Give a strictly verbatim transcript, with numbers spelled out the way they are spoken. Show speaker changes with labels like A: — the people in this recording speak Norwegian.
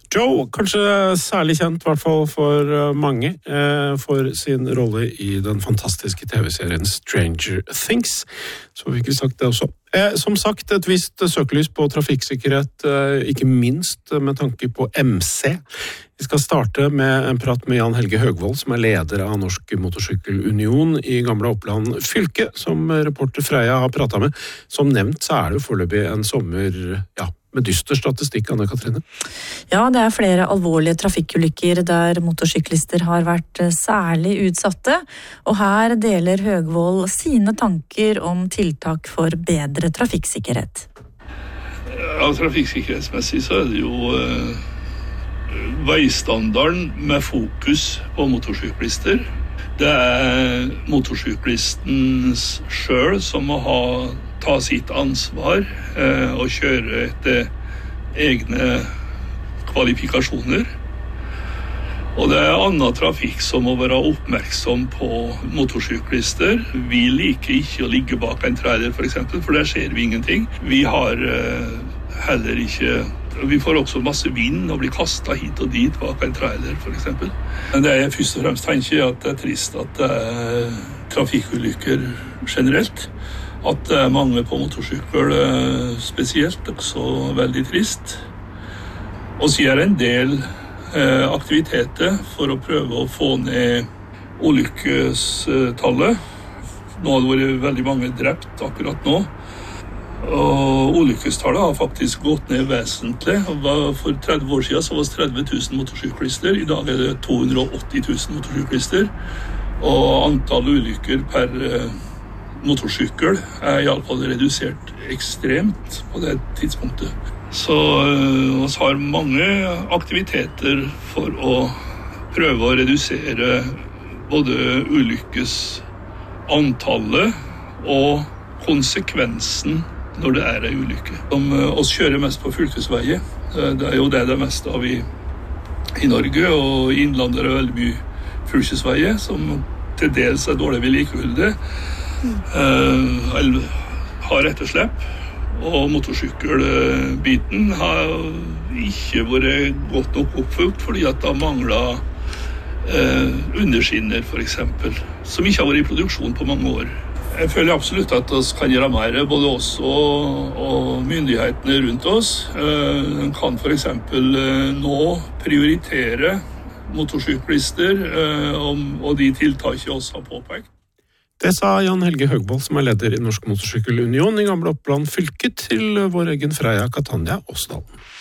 A: Joe, kanskje særlig kjent, i hvert fall for mange, for sin rolle i den fantastiske tv-serien Stranger Things. Så vi ikke sagt det også. Som sagt, et visst søkelys på trafikksikkerhet, ikke minst med tanke på M C. Vi skal starte med en prat med Jan Helge Høgvold, som er leder av Norsk Motorsykkelunion i Gamle Oppland fylke, som reporter Freia har pratet med. Som nevnt så er det jo foreløpig en sommer, ja, med dyster statistikk, Anne Katrine.
B: Ja, det er flere alvorlige trafikkulykker der motorsyklister har vært særlig utsatte, og her deler Høgvold sine tanker om tiltak for bedre trafikksikkerhet.
C: Ja, trafikksikkerhetsmessig så er det jo eh, veistandarden med fokus på motorsyklister. Det er motorsyklisten selv som må ha ta sitt ansvar eh, og kjøre etter egne kvalifikasjoner. Og det er annen trafikk som må være oppmerksom på motorsyklister. Vi liker ikke å ligge bak en trailer for eksempel, for der ser vi ingenting. Vi har eh, heller ikke... Vi får også masse vind og blir kastet hit og dit bak en trailer for eksempel. Men det jeg først og fremst tenker er at det er trist at det er trafikkulykker generelt. At det er mange på motorsykkel spesielt, også veldig trist. Og så er det en del eh, aktiviteter for å prøve å få ned ulykkestallet. Nå har det vært veldig mange drept akkurat nå. Og ulykkestallet har faktisk gått ned vesentlig. For tretti år siden så var det tretti tusen motorsyklister. I dag er det to hundre og åtti tusen motorsyklister. Og antall ulykker per eh, motorsykkel er i alle fall redusert ekstremt på det tidspunktet. Så vi uh, har mange aktiviteter for å prøve å redusere både ulykkesantallet og konsekvensen når det er en ulykke. Som uh, oss kjører mest på fylkesveier. Uh, det er jo det det er mest av i, i Norge, og i innlandet er det veldig mye fylkesveier som til dels er dårlig vedlikeholdt. Uh, har etterslep, og motorsykkelbiten har ikke vært godt nok oppfylt fordi at det mangler uh, underskinner for eksempel, som ikke har vært i produksjon på mange år. Jeg føler absolutt at vi kan gjøre mer, både oss og, og myndighetene rundt oss. Uh, kan for eksempel uh, nå prioritere motorsyklister uh, og, og de tiltakene oss har påpekt.
A: Det sa Jan Helge Høgvold, som er leder i Norsk Motorsykkelunion i Gamle Oppland fylke, til vår egen Freia Katanja Åsdalen.